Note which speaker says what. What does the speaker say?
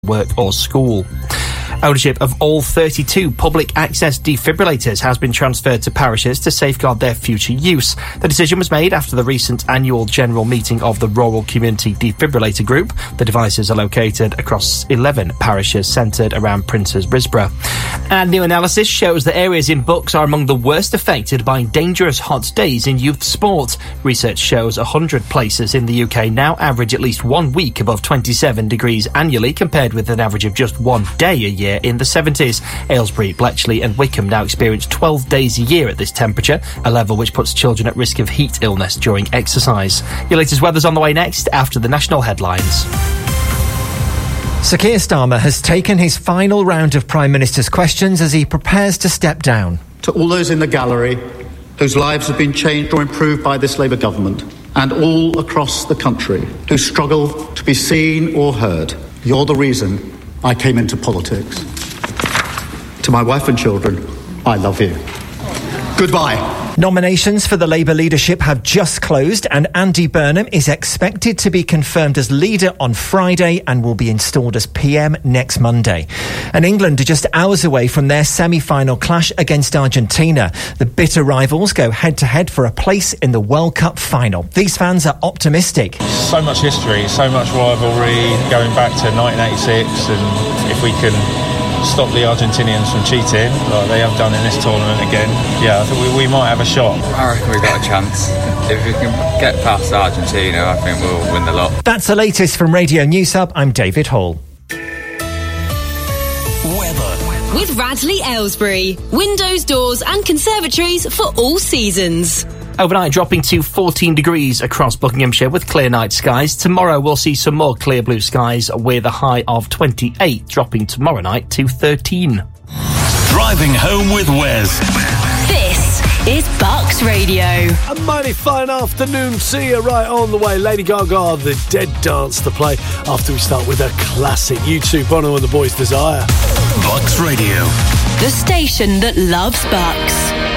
Speaker 1: work or school. Ownership of all 32 public access defibrillators has been transferred to parishes to safeguard their future use. The decision was made after the recent annual general meeting of the Rural Community Defibrillator Group. The devices are located across 11 parishes centred around Princes Risborough. And new analysis shows that areas in Bucks are among the worst affected by dangerous hot days in youth sport. Research shows 100 places in the UK now average at least 1 week above 27 degrees annually, compared with an average of just 1 day a year in the 70s. Aylesbury, Bletchley and Wickham now experience 12 days a year at this temperature, a level which puts children at risk of heat illness during exercise. Your latest weather's on the way next after the national headlines.
Speaker 2: Sir Keir Starmer has taken his final round of Prime Minister's questions as he prepares to step down.
Speaker 3: To all those in the gallery whose lives have been changed or improved by this Labour government, and all across the country who struggle to be seen or heard, you're the reason I came into politics. To my wife and children, I love you. Goodbye.
Speaker 2: Nominations for the Labour leadership have just closed, and Andy Burnham is expected to be confirmed as leader on Friday and will be installed as PM next Monday. And England are just hours away from their semi-final clash against Argentina. The bitter rivals go head-to-head for a place in the World Cup final. These fans are optimistic.
Speaker 4: So much history, so much rivalry going back to 1986, and if we can stop the Argentinians from cheating like they have done in this tournament again, I think we might have a shot.
Speaker 5: I reckon we've got a chance. If we can get past Argentina, I think we'll win the lot.
Speaker 2: That's the latest from Radio News Hub. I'm David Hall.
Speaker 6: Weather with Radley Aylesbury. Windows, doors and conservatories for all seasons.
Speaker 1: Overnight dropping to 14 degrees across Buckinghamshire with clear night skies. Tomorrow we'll see some more clear blue skies with a high of 28, dropping tomorrow night to 13.
Speaker 7: Driving home with Wes.
Speaker 6: This is Bucks Radio.
Speaker 8: A mighty fine afternoon to you. Right on the way, Lady Gaga, The Dead Dance to play after we start with a classic. U2, Bono and the Boys Desire.
Speaker 7: Bucks Radio.
Speaker 6: The station that loves Bucks.